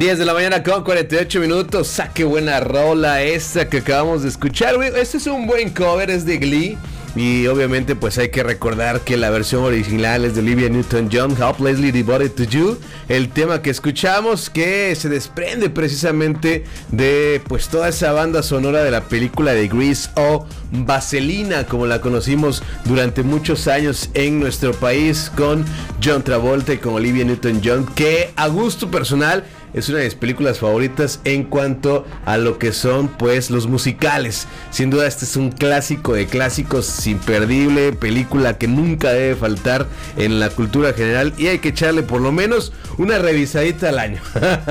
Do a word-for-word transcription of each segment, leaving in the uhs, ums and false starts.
diez de la mañana con cuarenta y ocho minutos. ¡Ah, qué buena rola esta que acabamos de escuchar! Este es un buen cover, es de Glee. Y obviamente pues hay que recordar que la versión original es de Olivia Newton-John, Hopelessly Devoted to You. El tema que escuchamos que se desprende precisamente de pues toda esa banda sonora de la película de Grease o Vaselina, como la conocimos durante muchos años en nuestro país, con John Travolta y con Olivia Newton-John, que a gusto personal es una de mis películas favoritas en cuanto a lo que son pues los musicales. Sin duda este es un clásico de clásicos, imperdible, película que nunca debe faltar en la cultura general y hay que echarle por lo menos una revisadita al año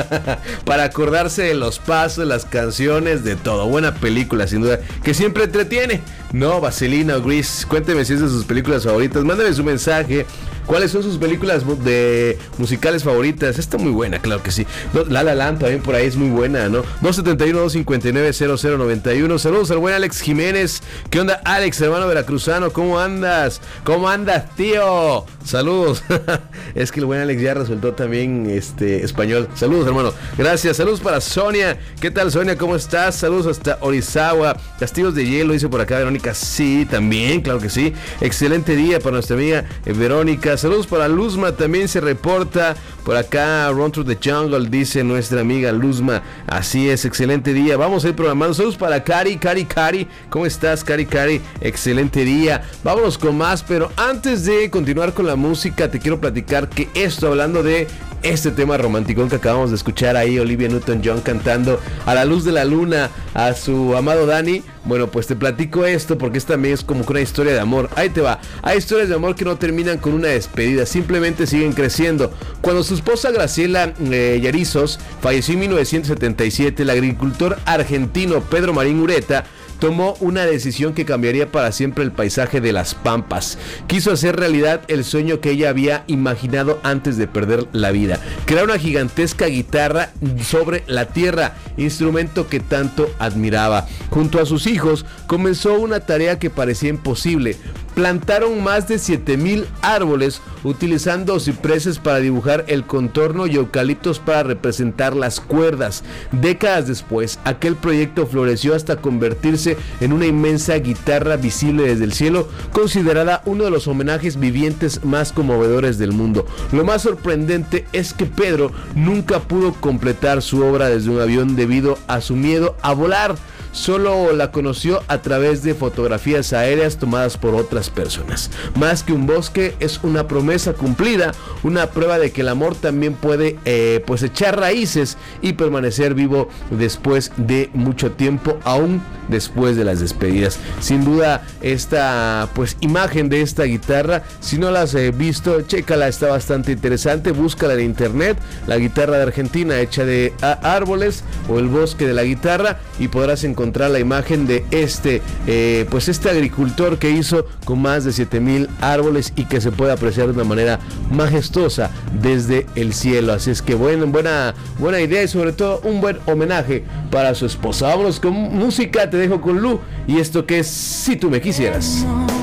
para acordarse de los pasos, las canciones, de todo. Buena película sin duda, que siempre entretiene, ¿no? Vaselina o Grease. Cuénteme si es de sus películas favoritas, mándame su mensaje. ¿Cuáles son sus películas de musicales favoritas? Está muy buena, claro que sí. La La Land también por ahí es muy buena, ¿no? dos setenta y uno, dos cincuenta y nueve, cero cero noventa y uno. Saludos al buen Alex Jiménez. ¿Qué onda, Alex, hermano veracruzano? ¿Cómo andas? ¿Cómo andas, tío? Saludos. Es que el buen Alex ya resultó también este, español. Saludos, hermano. Gracias. Saludos para Sonia. ¿Qué tal, Sonia? ¿Cómo estás? Saludos hasta Orizaba. Castillos de hielo, dice por acá Verónica. Sí, también, claro que sí. Excelente día para nuestra amiga eh, Verónica. Saludos para Luzma, también se reporta por acá. Run Through the Jungle, dice nuestra amiga Luzma. Así es, excelente día. Vamos a ir programando. Saludos para Cari, Cari, Cari. ¿Cómo estás, Cari, Cari? Excelente día. Vámonos con más, pero antes de continuar con la música, te quiero platicar que esto, hablando de este tema romántico que acabamos de escuchar ahí, Olivia Newton-John cantando A la luz de la luna a su amado Danny. Bueno, pues te platico esto porque esta también es como que una historia de amor. Ahí te va. Hay historias de amor que no terminan con una despedida, simplemente siguen creciendo. Cuando su esposa Graciela eh, Yarizos falleció en mil novecientos setenta y siete, el agricultor argentino Pedro Marín Ureta tomó una decisión que cambiaría para siempre el paisaje de las Pampas. Quiso hacer realidad el sueño que ella había imaginado antes de perder la vida: crear una gigantesca guitarra sobre la tierra, instrumento que tanto admiraba. Junto a sus hijos comenzó una tarea que parecía imposible. Plantaron más de siete mil árboles utilizando cipreses para dibujar el contorno y eucaliptos para representar las cuerdas. Décadas después, aquel proyecto floreció hasta convertirse en una inmensa guitarra visible desde el cielo, considerada uno de los homenajes vivientes más conmovedores del mundo. Lo más sorprendente es que Pedro nunca pudo completar su obra desde un avión debido a su miedo a volar. Solo la conoció a través de fotografías aéreas tomadas por otras personas. Más que un bosque, es una promesa cumplida, una prueba de que el amor también puede eh, pues echar raíces y permanecer vivo después de mucho tiempo, aún después de las despedidas. Sin duda, esta pues imagen de esta guitarra, si no la has eh, visto, chécala, está bastante interesante, búscala en internet, la guitarra de Argentina hecha de árboles o el bosque de la guitarra, y podrás encontrar encontrar la imagen de este eh, pues este agricultor que hizo con más de siete mil árboles y que se puede apreciar de una manera majestuosa desde el cielo. Así es que bueno, buena, buena idea y sobre todo un buen homenaje para su esposa. Vámonos con música, te dejo con Lu y esto que es Si tú me quisieras.